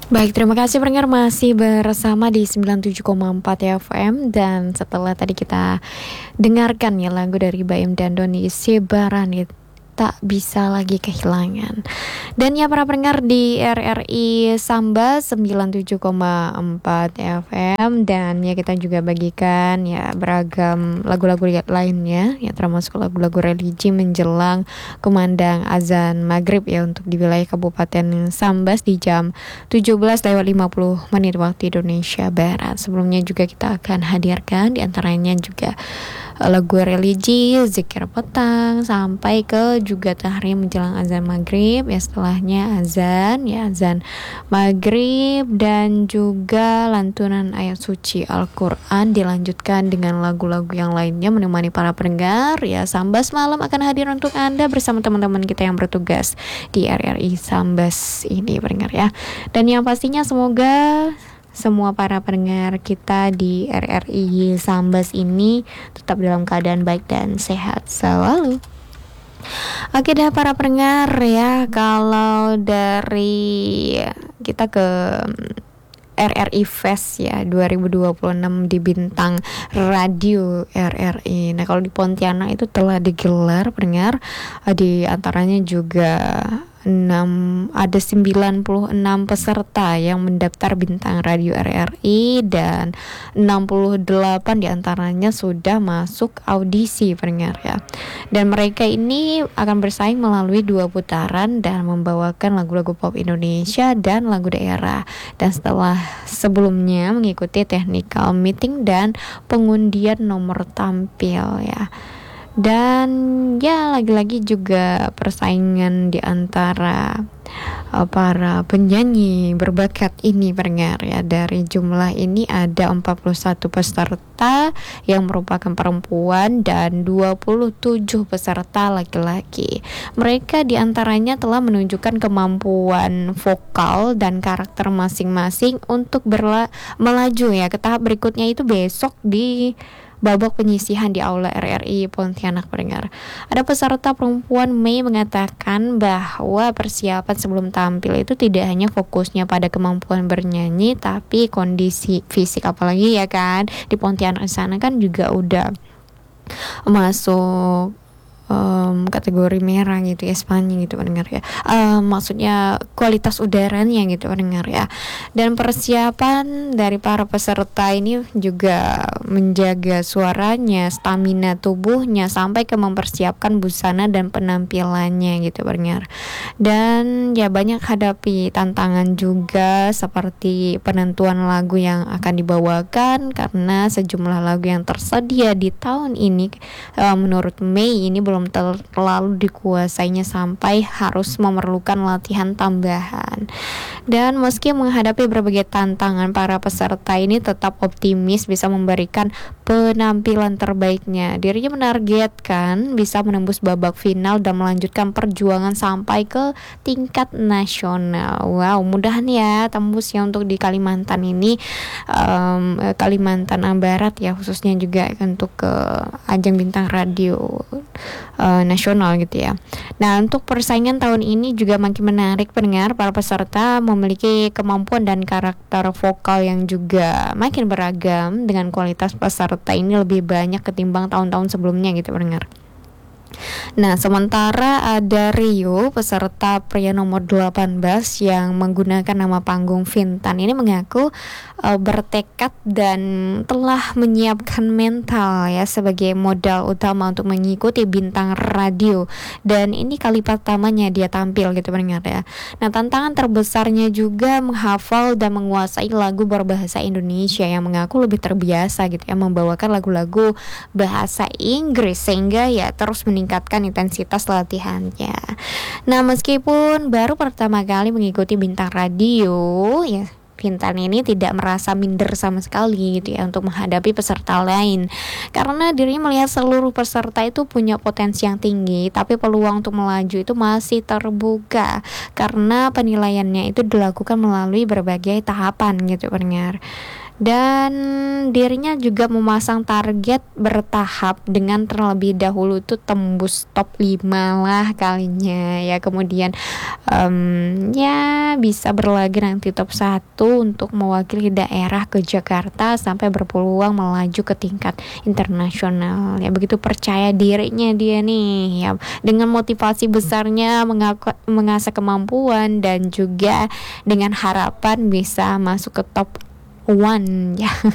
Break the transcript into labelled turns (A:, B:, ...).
A: Baik, terima kasih pendengar masih bersama di 97,4 FM. Dan setelah tadi kita dengarkan ya lagu dari Baim dan Doni, Sebaran tak bisa lagi kehilangan. Dan ya para pendengar di RRI Samba 97,4 FM. Dan ya kita juga bagikan ya beragam lagu-lagu lainnya ya, termasuk lagu-lagu religi menjelang kumandang azan maghrib ya untuk di wilayah Kabupaten Sambas di jam 17:50 waktu Indonesia Barat. Sebelumnya juga kita akan hadirkan diantaranya juga lagu religi, zikir petang, sampai ke juga tahrim menjelang azan maghrib ya, setelahnya azan ya, azan maghrib, dan juga lantunan ayat suci Al-Quran, dilanjutkan dengan lagu-lagu yang lainnya menemani para pendengar ya. Sambas malam akan hadir untuk Anda bersama teman-teman kita yang bertugas di RRI Sambas ini pendengar ya. Dan yang pastinya semoga semua para pendengar kita di RRI Sambas ini tetap dalam keadaan baik dan sehat selalu. Oke dah para pendengar ya, kalau dari kita ke RRI Fest ya 2026 di Bintang Radio RRI. Nah kalau di Pontianak itu telah digelar pendengar, di antaranya juga ada 96 peserta yang mendaftar Bintang Radio RRI, dan 68 diantaranya sudah masuk audisi pendengar ya. Dan mereka ini akan bersaing melalui 2 putaran dan membawakan lagu-lagu pop Indonesia dan lagu daerah. Dan setelah sebelumnya mengikuti technical meeting dan pengundian nomor tampil ya. Dan ya lagi-lagi juga persaingan di antara para penyanyi berbakat ini pendengar ya. Dari jumlah ini ada 41 peserta yang merupakan perempuan dan 27 peserta laki-laki. Mereka diantaranya telah menunjukkan kemampuan vokal dan karakter masing-masing untuk melaju ya ke tahap berikutnya, itu besok di babak penyisihan di Aula RRI Pontianak pendengar. Ada peserta perempuan Mei mengatakan bahwa persiapan sebelum tampil itu tidak hanya fokusnya pada kemampuan bernyanyi, tapi kondisi fisik, apalagi ya kan di Pontianak sana kan juga udah masuk kategori merah gitu ya, Spanyol gitu pendengar ya, maksudnya kualitas udaranya gitu pendengar ya. Dan persiapan dari para peserta ini juga menjaga suaranya, stamina tubuhnya, sampai ke mempersiapkan busana dan penampilannya gitu pendengar. Dan ya banyak hadapi tantangan juga seperti penentuan lagu yang akan dibawakan, karena sejumlah lagu yang tersedia di tahun ini menurut Mei ini belum terlalu dikuasainya sampai harus memerlukan latihan tambahan. Dan meski menghadapi berbagai tantangan, para peserta ini tetap optimis bisa memberikan penampilan terbaiknya. Dirinya menargetkan bisa menembus babak final dan melanjutkan perjuangan sampai ke tingkat nasional. Wow, mudahan ya tembus ya untuk di Kalimantan ini, Kalimantan Barat ya khususnya, juga untuk ke ajang Bintang Radio nasional gitu ya. Nah untuk persaingan tahun ini juga makin menarik pendengar. Para peserta memiliki kemampuan dan karakter vokal yang juga makin beragam, dengan kualitas peserta ini lebih banyak ketimbang tahun-tahun sebelumnya gitu pendengar. Nah sementara ada Rio, peserta pria nomor 18 yang menggunakan nama panggung Vintan ini, mengaku bertekad dan telah menyiapkan mental ya sebagai modal utama untuk mengikuti Bintang Radio, dan ini kali pertamanya dia tampil gitu pendengar ya. Nah tantangan terbesarnya juga menghafal dan menguasai lagu berbahasa Indonesia, yang mengaku lebih terbiasa gitu ya membawakan lagu-lagu bahasa Inggris, sehingga ya terus meningkatkan intensitas latihannya. Nah meskipun baru pertama kali mengikuti Bintang Radio ya, Vintan ini tidak merasa minder sama sekali gitu ya untuk menghadapi peserta lain, karena dirinya melihat seluruh peserta itu punya potensi yang tinggi, tapi peluang untuk melaju itu masih terbuka karena penilaiannya itu dilakukan melalui berbagai tahapan gitu pendengar. Dan dirinya juga memasang target bertahap dengan terlebih dahulu itu tembus top 5 lah kalinya ya. Kemudian ya bisa berlaga nanti top 1 untuk mewakili daerah ke Jakarta sampai berpeluang melaju ke tingkat internasional. Ya begitu percaya dirinya dia nih ya, dengan motivasi besarnya mengasah kemampuan dan juga dengan harapan bisa masuk ke top one ya.